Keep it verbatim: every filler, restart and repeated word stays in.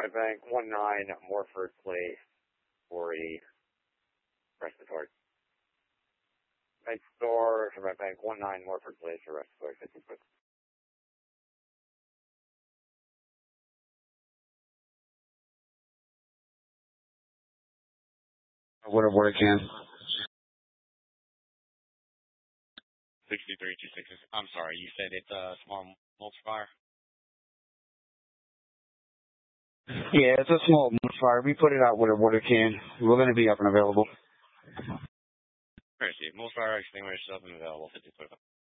Red Bank one nine, Morford Place, forty, respiratory. Night store, Red Bank one nine, Morford Place, for respiratory, fifty foot. What a word can. sixty-three two six. I'm sorry, you said it's a small multiplier? Yeah, it's a small fire. We put it out with a water can. We're going to be up and available. Mercy. Multiplier extinguished up and available. fifty foot.